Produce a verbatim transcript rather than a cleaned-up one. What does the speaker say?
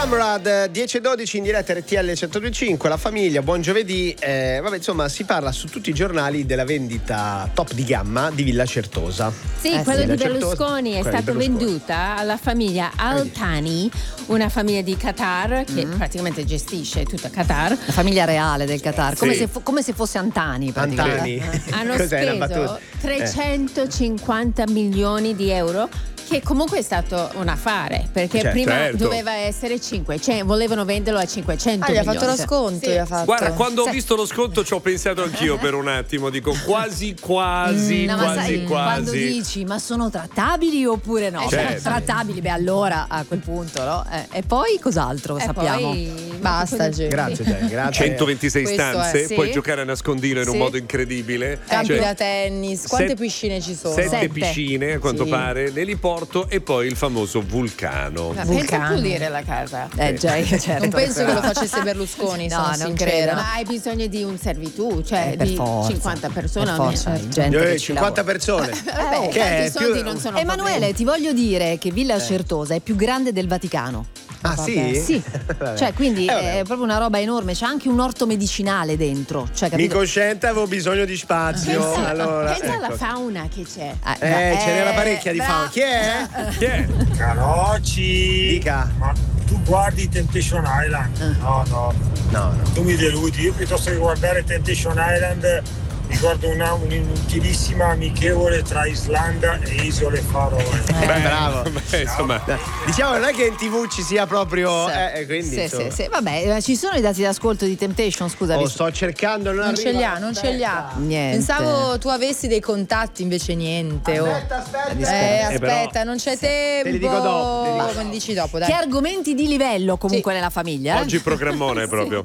Amrad, dieci e dodici in diretta R T L centodue e cinque, la famiglia, buon giovedì. Eh, vabbè, insomma, si parla su tutti i giornali della vendita top di gamma di Villa Certosa. Sì, eh, quello sì, di Certosa, Berlusconi è stato Berlusconi. venduta alla famiglia Al Thani, una famiglia di Qatar che Mm. praticamente gestisce tutta Qatar. La famiglia reale del Qatar, come, Sì. se, fo- come se fosse Antani praticamente. Antani. Hanno Cos'è, una speso battuta? trecentocinquanta milioni di euro, che comunque è stato un affare, perché Certo. prima Certo. doveva essere cinquecento, volevano venderlo a cinquecento Ah, gli ha milioni. fatto lo sconto, Sì. gli ha fatto. Guarda, quando ho Sì. visto lo sconto ci ho pensato anch'io per un attimo, dico quasi quasi No, ma quasi sai, quando quasi. dici ma sono trattabili oppure no? Certo. Trattabili, beh allora a quel punto, no? Eh, e poi cos'altro E sappiamo? poi- Basta, Gio. Grazie, Gio, grazie. centoventisei Questo è, stanze, sì. puoi giocare a nascondino in un Sì. modo incredibile. Campi Cioè, da tennis, quante set- piscine ci sono? Sette, Sette. piscine a quanto Sì. pare, l'eliporto e poi il famoso vulcano. Ma pensa a Vulcano. pulire la casa. Eh già, certo. Non penso che lo facesse Berlusconi, No, sono non sincera. credo. Ma hai bisogno di un servitù, cioè Eh, per di forza, cinquanta persone per forza, almeno. gente Eh, che ci cinquanta lavora. persone. Vabbè, che tanti è soldi più- non sono Emanuele, problemi. ti voglio dire che Villa Certosa è più grande del Vaticano. Ah, sì? Sì, Vabbè. cioè quindi Eh, vabbè. è proprio una roba enorme, c'è anche un orto medicinale dentro, cioè Mi capito? cosciente, avevo bisogno di spazio. Pensa, allora, pensa alla ecco. fauna che c'è. Eh, Eh, ce n'era parecchia di bra- fauna. Chi è? Chi è? Carocci, Dica. ma tu guardi Temptation Island? No, no, No, no. tu mi deludi. Io piuttosto che guardare Temptation Island mi guardo una, un'inutilissima amichevole tra Islanda e Isole Faroe. Beh, bravo. Beh, insomma, Diciamo non è che in tivù ci sia proprio. Sì. Eh, quindi, Sì, insomma. sì, sì, vabbè, eh, ci sono i dati d'ascolto di Temptation, scusa. Oh, visto- sto cercando, non, Non ce arriva. li ha, non ce li ha. Niente. Pensavo tu avessi dei contatti, invece niente. oh. Aspetta, aspetta. Eh, Eh, però- aspetta, non c'è tempo. Te li dico dopo, te li dico Me li dici dopo, dai. Che argomenti di livello comunque Sì. nella famiglia? eh? oggi programmone proprio.